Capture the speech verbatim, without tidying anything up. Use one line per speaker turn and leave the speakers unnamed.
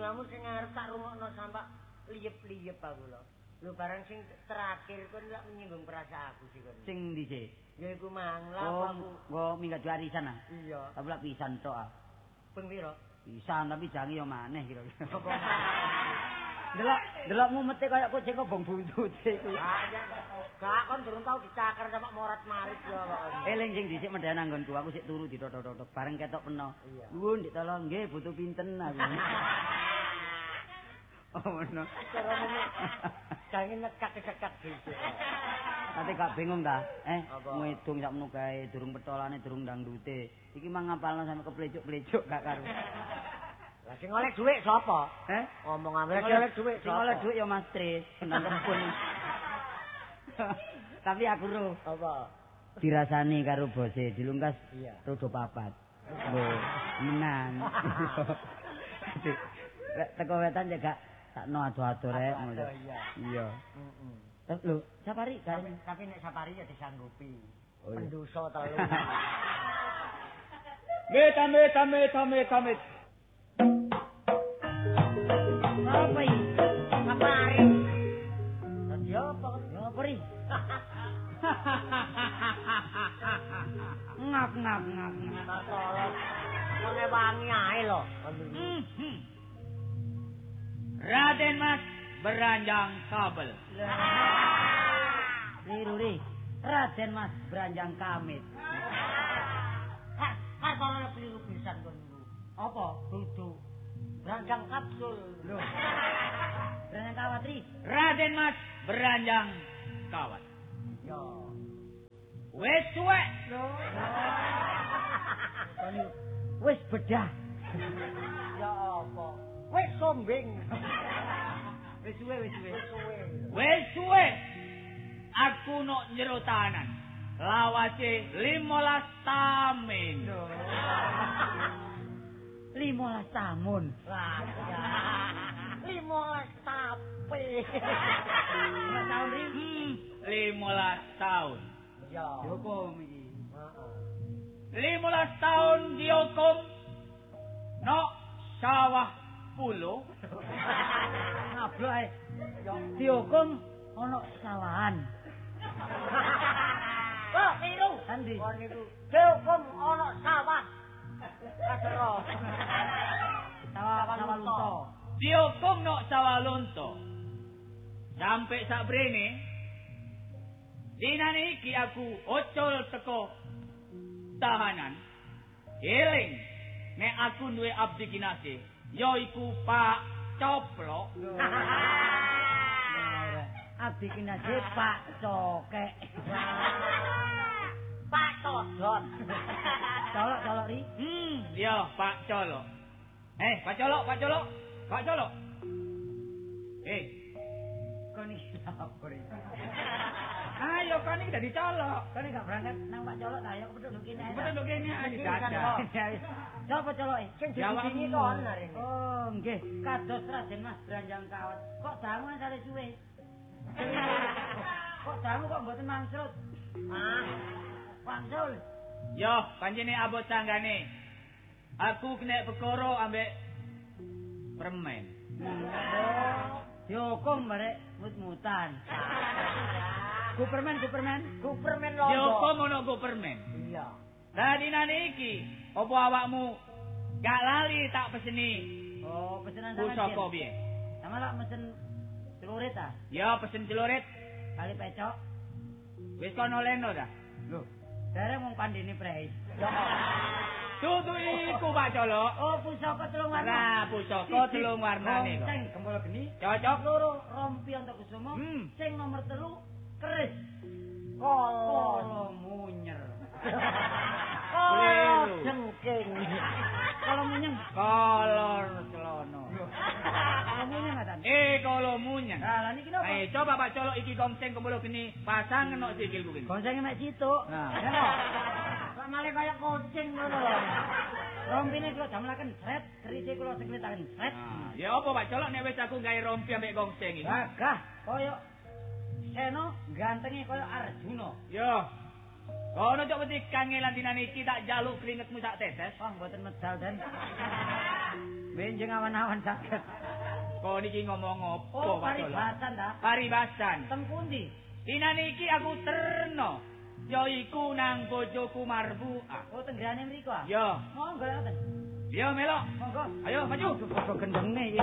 biogramu sing arep tak rungokno sampe liyep-liyep aku lho. Lho barang sing terakhir kon lak menyinggung perasaan aku sih kon.
Sing dhisik.
Ya iku mang lha
Oh,
aku.
nggo minggat warisan ah.
Iya.
Tapi lak pisan tok ah.
Ping pira?
Pisan tapi jangi yo maneh kira-kira. Delok, delok mumete kaya kucing kobong buntute iku.
Ah, ya. Gak kon durung tau dicakar sama morat-marit yo kok.
Eling sing dhisik medhan anggonku aku sik turu ditotok-totok bareng ketok peno. Nuwun Dik tolong nggih butuh pinten aku. Oh ngono.
Carane jange nekak-nekak dhisik.
Ate gak bingung ta? Eh, ngedung sakmono kae durung petolane durung dangdute. Iki mang ngapalno sampe keplecuk-plecuk gak karo.
Lah sing oleh dhuwit sapa?
Eh?
Ngomong ambek oleh dhuwit
sing oleh dhuwit ya Mas Tris, penonton pun. Tapi aku ro.
Apa?
Dirasani karo bose dilungkas
iya.
Rodo papat. Lho, menan. Lek teko wetan ya gak sakno ado-ado rek ngono. Iya. Heeh. Terus lho, Sapari
tapi, tapi nek Sapari ya disanggupi.
Oh, iya.
Pendosa telu.
Meta meta meta meta meta.
Apa iki?
Sapari. Dadi apa?
Ya apa ri? Ngap ngap ngap ngap.
Tolong. Wong wangi ae lho.
Raden Mas beranjang kabel.
Liru ri. Raden Mas beranjang kamit.
Har, har ora keliru pisan kon.
Apa?
Dudu. Beranjang kapsul.
Lho. Beranjang kawat ri.
Raden Mas beranjang kawat.
Yo.
Wes suwe.
Lho.
Wis bedah.
Ya apa? Wis sombing.
Wis suwe wis suwe.
Wes suwe. Aku nok njero tahanan. Lawase limolas tamen.
limolas tahun.
Lah, limolas tape.
Lima tahun ri.
Hmm, limolas tahun.
Ya.
Dihukum iki.
Heeh.
Limolas tahun dihukum nok sawah pulo.
Ngablok ae. Dihukum ana sawahan.
Oh, iru.
Endi?
Kon niku dihukum ana sawah. Kadero.
Sawah sawah lunto.
Dihukum nok sawah lunto. Sampai sabrene dinane iki aku ocol teko tahanan. Eling nek aku duwe abdi kinasih yaiku Pak Coplok.
Abdi kinasih Pak Cokek.
Pak Codot.
Colok-colok ri.
Hmm, ya Pak Colok. Eh, Pak Colok, Pak Colok. Pak Colok. Eh,
Kon iki apa ri?
ayo kan iki dadi colok.
Kon gak berangkat nang Pak Colok ta ya kepethuk kene.
Kepethuk kene aja dadak.
Sapa coloke?
Sing dibudini kon hari ini.
Oh, nggih. Kados Raden Mas beranjang kawat. Kok dangu sare suwe? Kok dangu kok mboten mangsut?
Ah,
Wangsul.
Yo, pancene abot tanggane. Aku kena perkara ambek permen.
Dihukum barek mut-mutan. Gupermen, gupermen.
Superman
Dihukum
lombok.
ono go permen.
Iya.
Dadi nane iki, opo awakmu gak lali tak peseni
Oh, pesenan sama
pusaka piye?
Sama lak mesen celurit ah.
Ya pesen celurit,
Kali pecok.
wis kono leno dah.
Lho, dereng mung pandine preis.
Dudu iku Pak Colok.
Oh, pusaka telung warna.
Nah, pusaka telung warnane kok.
Sing gembala geni.
Cocok.
Loro rompi untuk kusumo.
Hmm.
Sing nomor telu keris.
Kolor.
Kolo munyer.
Kolor jengking.
Kalau munyeng.
Kolor celono.
Kalau munyeng atan.
Eh, kalau munyeng.
Nah, lah niki napa?
Ayo coba Pak Colok iki gongseng kembali gini, pasang kena sikilku gini.
Gonsenge mek situ.
Nah.
Ya no. Kok malah kaya kucing ngono lho. Rompine kula damelaken sret, kerise kula sekletaken sret.
Nah, ya apa Pak Colok nek wis aku gawe rompi ambek gongseng iki.
Gagah kaya Seno gantenge kaya Arjuna.
Yo. Kono cok mesti kangelan dinane iki tak jaluk keringetmu sak tetes.
Wah, mboten medal dan Benjing awan-awan saged.
Kok niki ngomong apa,
Oh,
Pak Dolo?
paribasan ta?
Paribasan.
Teng pundi?
Dinane iki aku terno. Yaiku nang bojoku Marbuah.
Oh, teng grane mriku ah.
Yo,
Monggo ngoten.
yo melok.
Monggo.
Ayo maju.
Kok gendenge